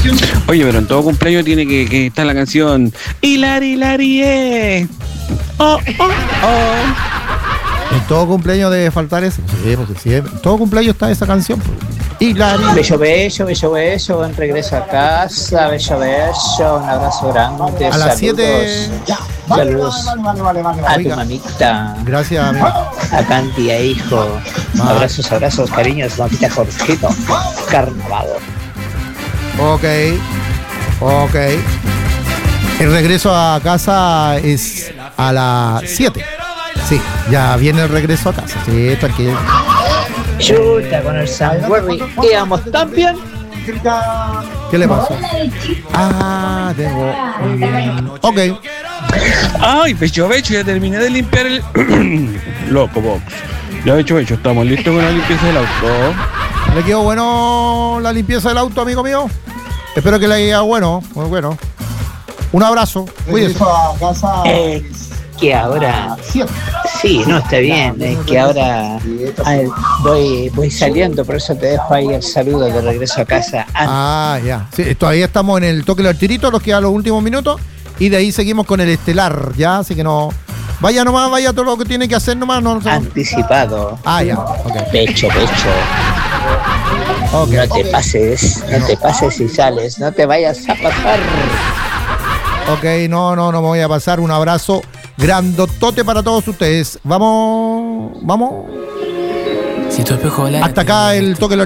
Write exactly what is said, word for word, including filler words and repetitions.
Oye, pero en todo cumpleaños tiene que, que estar la canción Hilari, Hilari, eh. Oh, oh, oh. En todo cumpleaños debe faltar eso. Sí, porque sí, en todo cumpleaños está esa canción. Hilari. Bello, bello, bello, bello, buen regreso a casa, bello, bello, un abrazo grande. A las siete. Saludos a tu mamita. Gracias, amigo. A Canti, a hijo. Ah. Abrazos, abrazos, cariños, mamita Jorgito. Carnaval. Ok, ok. El regreso a casa es a las siete. Sí, ya viene el regreso a casa. Sí, tranquilo. Chuta, con el Sunbury íbamos tan bien. ¿Qué le pasó? Ah, tengo. Mm, ok. Ay, Becho Becho, ya terminé de limpiar el. Loco, Box. Ya, Becho Becho, estamos listos con la limpieza del auto. ¿Le quedó bueno la limpieza del auto, amigo mío? Espero que le haya bueno, muy bueno. Un abrazo. Cuídese. Es que ahora. Sí, no, está bien. Es que ahora ay, voy, voy saliendo, por eso te dejo ahí el saludo de regreso a casa. Ah, ya. Sí, todavía estamos en el toque del tirito, nos quedan los últimos minutos. Y de ahí seguimos con el estelar, ya. Así que no. Vaya nomás, vaya todo lo que tiene que hacer nomás. No, no. Anticipado. Ah, ya. Okay. Pecho, pecho. Okay. No te pases, no te pases y sales, no te vayas a pasar. Ok, no, no, no me voy a pasar. Un abrazo grandotote para todos ustedes. Vamos, vamos. Si tu espejo hablara, hasta acá el toque